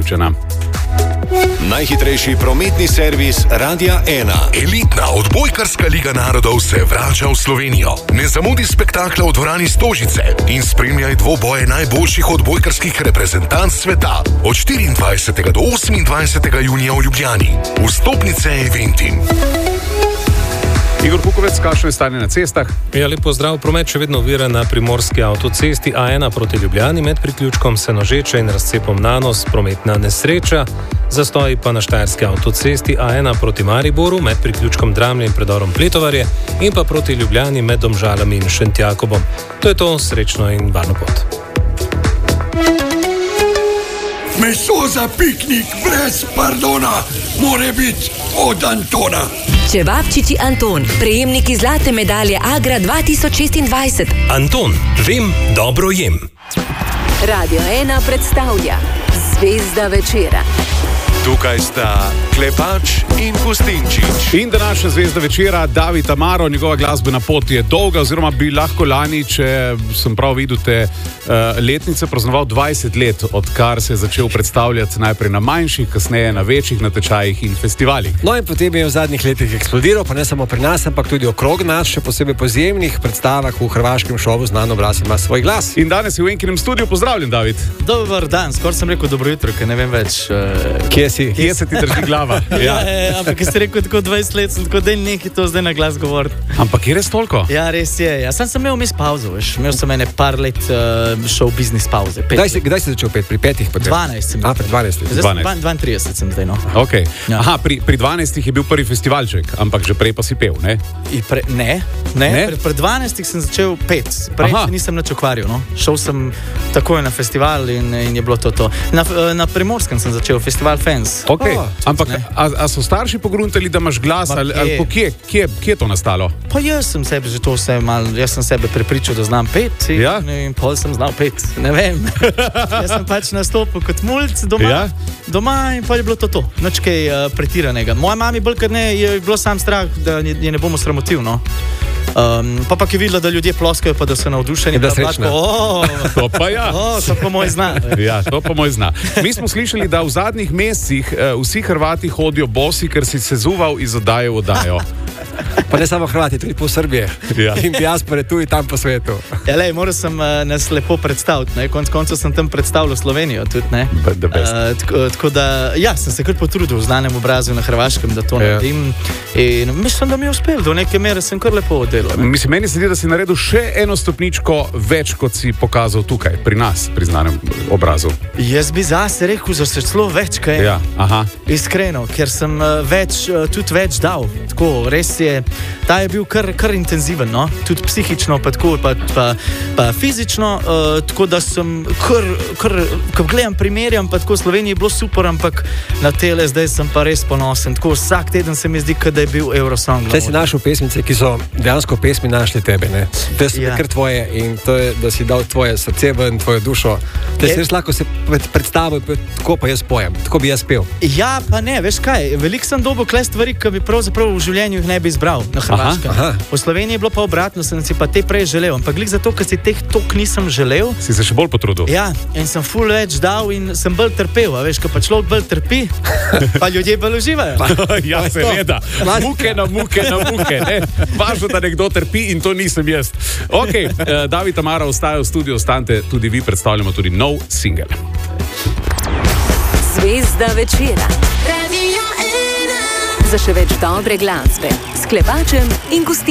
vključena. Najhitrejši prometni servis Radia 1. Elitna odbojkarska liga narodov se vrača v Slovenijo. Ne zamudi spektakla v dvorani Stožice in spremljaj dvoboje najboljših odbojkarskih reprezentanc sveta od 24. do 28. junija v Ljubljani. Vstopnice Eventim. Igor Pukovec, kakšno je stanje na cestah? Ja, lep pozdrav. Promet še vedno ovira na primorski avtocesti A1 proti Ljubljani med priključkom Senožeče in razcepom Nanos, prometna nesreča. Zastoji pa na štajerski avtocesti A1 proti Mariboru med priključkom Dramlje in predorom Pletovarje in pa proti Ljubljani med Domžalami in Šentjakobom. To je to, srečno in varno pot. Meso za piknik brez pardona more biti od Antona. Čevapčiči Anton, prejemniki zlate medalje Agra 2026. Anton, vem, dobro jem. Radio 1 predstavlja Zvezda večera. Tukaj sta Klepač in Gustinčič. In današnja zvezda večera, David Amaro, njegova glasbena pot je dolga, oziroma bi lahko lani, če sem prav videl te letnice, praznoval 20 let, odkar se je začel predstavljati najprej na manjših, kasneje na večjih natečajih in festivalih. No in potem je v zadnjih letih eksplodiral, pa ne samo pri nas, ampak tudi okrog nas, še posebej po izjemnih predstavah v hrvaškem šovu Znan obraz ima svoj glas. In danes je v Enkinem studiu. Pozdravljen, David. Dober dan, skoraj sem rekel dobro jutro, ker ne vem več. Kje se ti drži glava? Ja, ampak ker ste rekel tako 20 let, sem tako den nekaj to zdaj na glas govoriti. Ampak je res toliko? Ja, res je. Ja. Sem imel vmes pauzo, veš. Imel sem ene par let show business pauze. Kdaj si začel pet? Pri 5? 12 sem. Pri 12. 32 sem zdaj, no. Okay. Ja. Aha, pri 12 je bil prvi festivalček, ampak že prej pa si pel, ne? Ne. Pri 12 sem začel pet. Prej se nisem nič ukvarjal, no. Šel sem takoj na festival in je bilo to. Na Primorskem sem začel festival Fans. Okay. Ampak, a so starši pogruntali, da imaš glas, ali kje je to nastalo? Pa jaz sem sebe že to vse jaz sem sebe prepričal, da znam pet in pol sem znal pet, ne vem. Jaz sem pač nastopil kot mulc doma in pa je bilo to. Nič kaj pretiranega. Moja mami bolj kar ne, je bilo sam strah, da je ne bomo sramotil, no. Pa je videla, da ljudje ploskajo, pa da so navdušeni. Da srečna. To pa ja. To pa moj zna. Ja, to pa moj zna. Mi smo slišali, da v zadnjih mesecih vsi Hrvati hodijo bosi, ker si se zuval iz oddaje v oddajo. Pa ne samo Hrvati, tudi po Srbiji. Ja. In diaspore tu in tam po svetu. Ja, lej, moral sem nas lepo predstaviti, ne. Konec koncev sem tam predstavljal Slovenijo tudi, ne. Tako da, ja, sem se kar potrudil v Znanem obrazu na Hrvaškem, da to naredim. In mislim, da mi je uspel, do neke mere sem kar lepo delal. Mislim, meni se zdi, da si naredil še eno stopničko več, kot si pokazal tukaj, pri nas, pri Znanem obrazu. Jaz bi zase rekel, da se celo več, kaj je. Ja, aha. Iskreno, ker sem tudi več dal. Tako, res je, ta je bil kar intenziven, no? Tudi psihično, pa tako, pa fizično, tako da sem kar gledam, primerjam, pa tako Sloveniji je bilo super, ampak na tele zdaj sem pa res ponosen. Tako vsak teden se mi zdi, da je bil Eurosong. Zdaj si našel pesmice, ki so dejansko pesmi našli tebe, ne? To so kar tvoje in to je, da si dal tvoje srce ven, tvojo dušo. Da si res lahko se predstavil, tako pa jaz pojem, tako bi jaz pel. Ja, pa ne, veš kaj, veliko sem dobil kle stvari, ki bi pravzaprav v življenju jih ne bi izbral na Hrvaškem. V Sloveniji je bilo pa obratno, sem si pa te prej želel, ampak glih zato, ker si teh tok nisem želel. Si se še bolj potrudil. Ja, in sem ful več dal in sem bolj trpel, a veš, ko pa človek bolj trpi, pa ljudje bolj uživajo. Ja, seveda. Muke na muke, ne? Važno, da nekdo trpi in to nisem jaz. Ok, David Amaro ostaja v studiu, ostanite tudi vi, predstavljamo tudi nov singel. Zvezda večera. Radio 1. Za še več dobre glasbe s Klepačem in Gustinčičem.